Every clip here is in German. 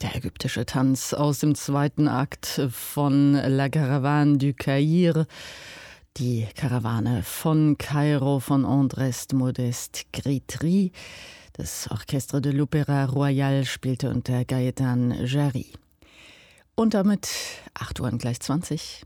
Der ägyptische Tanz aus dem zweiten Akt von La Caravane du Caire. Die Karawane von Kairo von Andrés Modeste Gritry. Das Orchestre de l'Opéra Royal spielte unter Gaëtan Jarry. Und damit 8 Uhr gleich 20.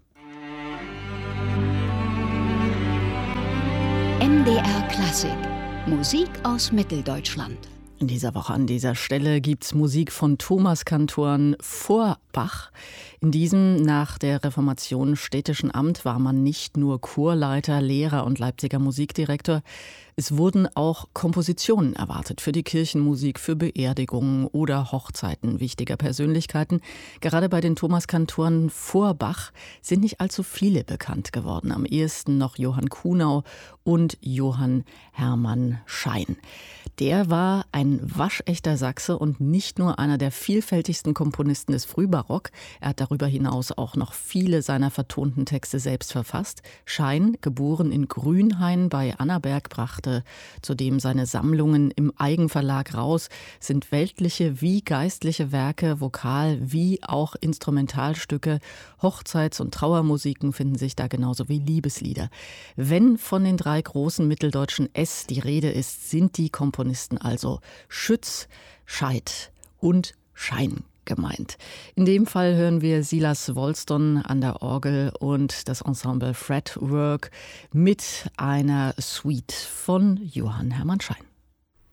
MDR Klassik. Musik aus Mitteldeutschland. In dieser Woche an dieser Stelle gibt's Musik von Thomas Kantorn vor Bach. In diesem nach der Reformation städtischen Amt war man nicht nur Chorleiter, Lehrer und Leipziger Musikdirektor. Es wurden auch Kompositionen erwartet für die Kirchenmusik, für Beerdigungen oder Hochzeiten wichtiger Persönlichkeiten. Gerade bei den Thomas Kantorn vor Bach sind nicht allzu viele bekannt geworden. Am ehesten noch Johann Kuhnau und Johann Hermann Schein. Der war ein waschechter Sachse und nicht nur einer der vielfältigsten Komponisten des Frühbarock. Er hat darüber hinaus auch noch viele seiner vertonten Texte selbst verfasst. Schein, geboren in Grünhain bei Annaberg, brachte zudem seine Sammlungen im Eigenverlag raus, sind weltliche wie geistliche Werke, Vokal- wie auch Instrumentalstücke. Hochzeits- und Trauermusiken finden sich da genauso wie Liebeslieder. Wenn von den 3 großen mitteldeutschen S die Rede ist, sind die Komponisten also Schütz, Scheidt und Schein gemeint. In dem Fall hören wir Silas Wolston an der Orgel und das Ensemble Fretwork mit einer Suite von Johann Hermann Schein.